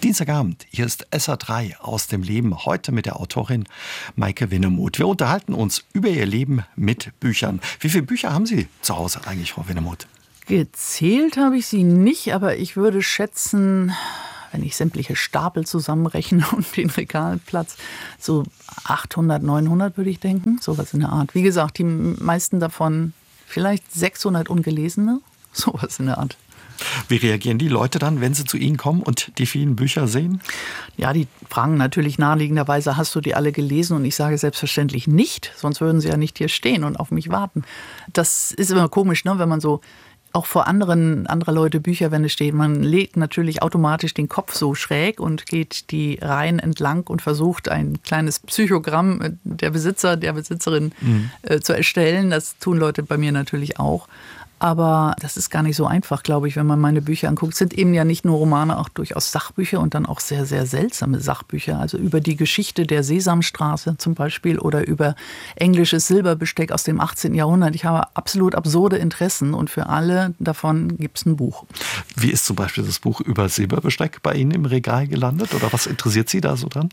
Dienstagabend, hier ist SA3 aus dem Leben, heute mit der Autorin Maike Winnemuth. Wir unterhalten uns über ihr Leben mit Büchern. Wie viele Bücher haben Sie zu Hause eigentlich, Frau Winnemuth? Gezählt habe ich sie nicht, aber ich würde schätzen, wenn ich sämtliche Stapel zusammenrechne und den Regalplatz, so 800, 900 würde ich denken, sowas in der Art. Wie gesagt, die meisten davon vielleicht 600 ungelesene, sowas in der Art. Wie reagieren die Leute dann, wenn sie zu Ihnen kommen und die vielen Bücher sehen? Ja, die fragen natürlich naheliegenderweise, hast du die alle gelesen? Und ich sage selbstverständlich nicht, sonst würden sie ja nicht hier stehen und auf mich warten. Das ist immer komisch, ne, wenn man so auch vor andere Leute Bücherwände steht. Man legt natürlich automatisch den Kopf so schräg und geht die Reihen entlang und versucht, ein kleines Psychogramm der Besitzer, der Besitzerin zu erstellen. Das tun Leute bei mir natürlich auch. Aber das ist gar nicht so einfach, glaube ich, wenn man meine Bücher anguckt. Es sind eben ja nicht nur Romane, auch durchaus Sachbücher und dann auch sehr, sehr seltsame Sachbücher. Also über die Geschichte der Sesamstraße zum Beispiel oder über englisches Silberbesteck aus dem 18. Jahrhundert. Ich habe absolut absurde Interessen und für alle davon gibt es ein Buch. Wie ist zum Beispiel das Buch über Silberbesteck bei Ihnen im Regal gelandet? Oder was interessiert Sie da so dran?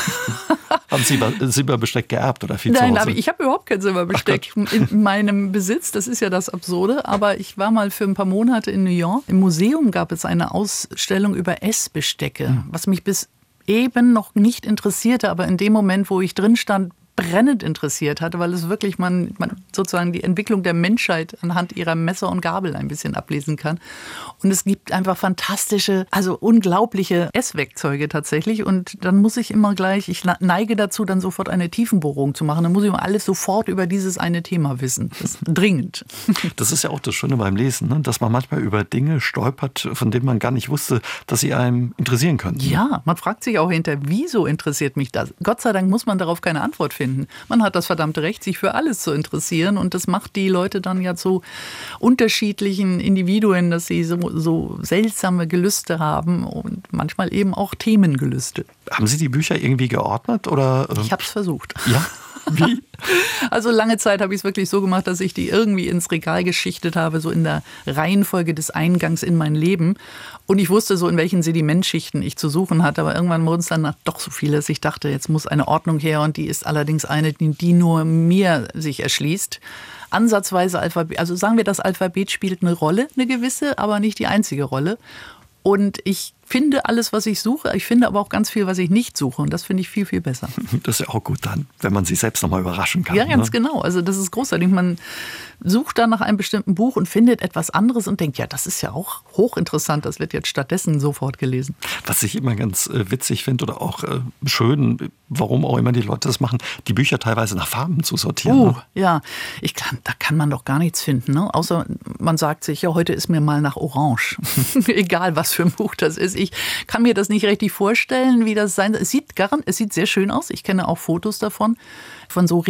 Haben Sie Silberbesteck geerbt oder viel zu Hause? Nein, aber ich habe überhaupt kein Silberbesteck in meinem Besitz. Das ist ja das Absurde. Aber ich war mal für ein paar Monate in New York. Im Museum gab es eine Ausstellung über Essbestecke, was mich bis eben noch nicht interessierte. Aber in dem Moment, wo ich drin stand, brennend interessiert hatte, weil es wirklich man sozusagen die Entwicklung der Menschheit anhand ihrer Messer und Gabel ein bisschen ablesen kann. Und es gibt einfach fantastische, also unglaubliche Esswerkzeuge tatsächlich. Und dann muss ich immer gleich, ich neige dazu, dann sofort eine Tiefenbohrung zu machen. Dann muss ich immer alles sofort über dieses eine Thema wissen. Das ist dringend. Das ist ja auch das Schöne beim Lesen, ne? Dass man manchmal über Dinge stolpert, von denen man gar nicht wusste, dass sie einem interessieren könnten. Ja, man fragt sich auch hinterher, wieso interessiert mich das? Gott sei Dank muss man darauf keine Antwort finden. Man hat das verdammte Recht, sich für alles zu interessieren und das macht die Leute dann ja zu unterschiedlichen Individuen, dass sie so seltsame Gelüste haben und manchmal eben auch Themengelüste. Haben Sie die Bücher irgendwie geordnet? Oder? Ich habe es versucht. Ja? Wie? Also lange Zeit habe ich es wirklich so gemacht, dass ich die irgendwie ins Regal geschichtet habe, so in der Reihenfolge des Eingangs in mein Leben. Und ich wusste so, in welchen Sedimentschichten ich zu suchen hatte. Aber irgendwann wurden es dann doch so viele, dass ich dachte, jetzt muss eine Ordnung her. Und die ist allerdings eine, die nur mir sich erschließt. Ansatzweise Alphabet, also sagen wir, das Alphabet spielt eine Rolle, eine gewisse, aber nicht die einzige Rolle. Und ich finde alles, was ich suche. Ich finde aber auch ganz viel, was ich nicht suche. Und das finde ich viel, viel besser. Das ist ja auch gut dann, wenn man sich selbst nochmal überraschen kann. Ja, ganz genau. Also das ist großartig. Man sucht dann nach einem bestimmten Buch und findet etwas anderes und denkt, ja, das ist ja auch hochinteressant. Das wird jetzt stattdessen sofort gelesen. Was ich immer ganz witzig finde oder auch schön, warum auch immer die Leute das machen, die Bücher teilweise nach Farben zu sortieren. Ja, da kann man doch gar nichts finden. Ne? Außer man sagt sich, ja, heute ist mir mal nach Orange. Egal, was für ein Buch das ist. Ich kann mir das nicht richtig vorstellen, wie das sein soll. Es sieht sehr schön aus. Ich kenne auch Fotos davon, von so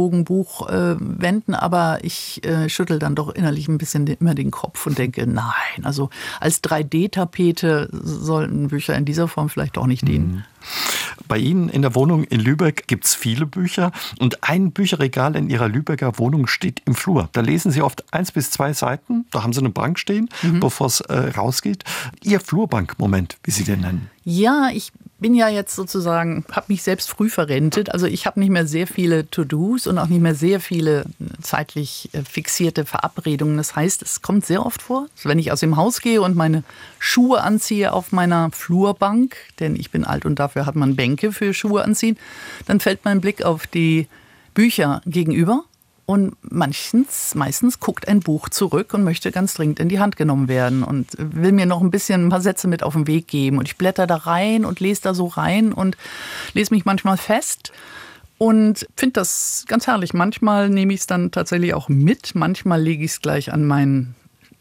Regenbogenbuchwänden, aber ich schüttel dann doch innerlich ein bisschen immer den Kopf und denke, nein, also als 3D-Tapete sollten Bücher in dieser Form vielleicht auch nicht dienen. Bei Ihnen in der Wohnung in Lübeck gibt es viele Bücher und ein Bücherregal in Ihrer Lübecker Wohnung steht im Flur. Da lesen Sie oft 1 bis 2 Seiten, da haben Sie eine Bank stehen, bevor es rausgeht. Ihr Flurbankmoment, wie Sie den nennen? Ja, ich bin ja jetzt sozusagen, habe mich selbst früh verrentet. Also ich habe nicht mehr sehr viele To-Dos und auch nicht mehr sehr viele zeitlich fixierte Verabredungen. Das heißt, es kommt sehr oft vor, wenn ich aus dem Haus gehe und meine Schuhe anziehe auf meiner Flurbank, denn ich bin alt und dafür hat man Bänke für Schuhe anziehen, dann fällt mein Blick auf die Bücher gegenüber. Und meistens guckt ein Buch zurück und möchte ganz dringend in die Hand genommen werden und will mir noch ein paar Sätze mit auf den Weg geben. Und ich blätter da rein und lese da so rein und lese mich manchmal fest und finde das ganz herrlich. Manchmal nehme ich es dann tatsächlich auch mit. Manchmal lege ich es gleich an meinen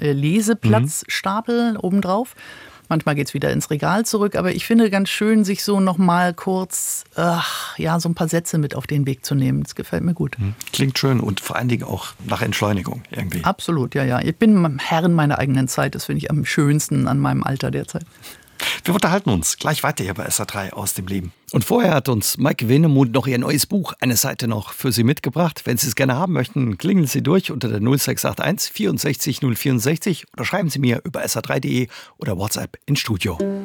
Leseplatzstapel obendrauf. Manchmal geht es wieder ins Regal zurück, aber ich finde ganz schön, sich so noch mal kurz so ein paar Sätze mit auf den Weg zu nehmen. Das gefällt mir gut. Klingt schön und vor allen Dingen auch nach Entschleunigung irgendwie. Absolut, ja. Ich bin Herrin meiner eigenen Zeit. Das finde ich am schönsten an meinem Alter derzeit. Wir unterhalten uns gleich weiter hier bei SA3 aus dem Leben. Und vorher hat uns Maike Winnemuth noch ihr neues Buch, eine Seite noch, für Sie mitgebracht. Wenn Sie es gerne haben möchten, klingeln Sie durch unter der 0681 64 064 oder schreiben Sie mir über sa3.de oder WhatsApp ins Studio.